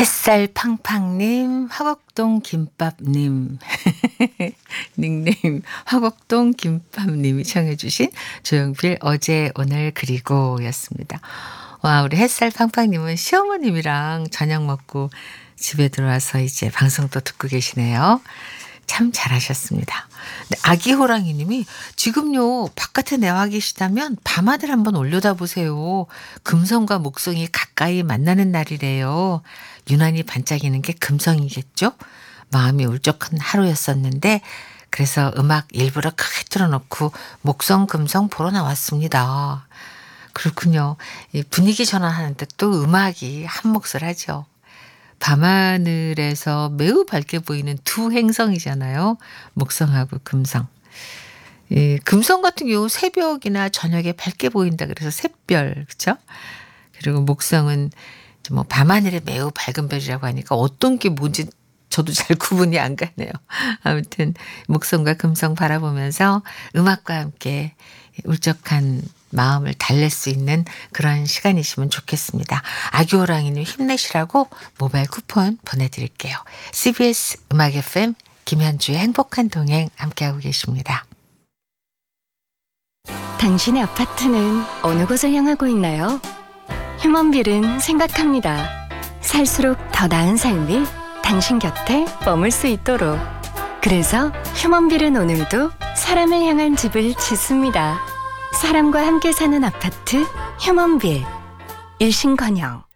햇살 팡팡님, 화곡동 김밥님, 닉네임 화곡동 김밥님이 청해 주신 조용필 어제 오늘 그리고 였습니다. 와, 우리 햇살 팡팡님은 시어머님이랑 저녁 먹고 집에 들어와서 이제 방송도 듣고 계시네요. 참 잘하셨습니다. 근데 아기 호랑이님이 지금요 바깥에 나와 계시다면 밤하늘 한번 올려다보세요. 금성과 목성이 가까이 만나는 날이래요. 유난히 반짝이는 게 금성이겠죠? 마음이 울적한 하루였었는데 그래서 음악 일부러 크게 틀어놓고 목성 금성 보러 나왔습니다. 그렇군요. 이 분위기 전환하는데 또 음악이 한 몫을 하죠. 밤하늘에서 매우 밝게 보이는 두 행성이잖아요. 목성하고 금성. 이 금성 같은 경우 새벽이나 저녁에 밝게 보인다 그래서 샛별, 그렇죠? 그리고 목성은 뭐 밤하늘에 매우 밝은 별이라고 하니까 어떤 게 뭔지 저도 잘 구분이 안 가네요. 아무튼 목성과 금성 바라보면서 음악과 함께 울적한 마음을 달랠 수 있는 그런 시간이시면 좋겠습니다. 아기호랑이님 힘내시라고 모바일 쿠폰 보내드릴게요. CBS 음악 FM 김현주의 행복한 동행 함께하고 계십니다. 당신의 아파트는 어느 곳을 향하고 있나요? 휴먼빌은 생각합니다. 살수록 더 나은 삶이 당신 곁에 머물 수 있도록. 그래서 휴먼빌은 오늘도 사람을 향한 집을 짓습니다. 사람과 함께 사는 아파트 휴먼빌. 일신건영.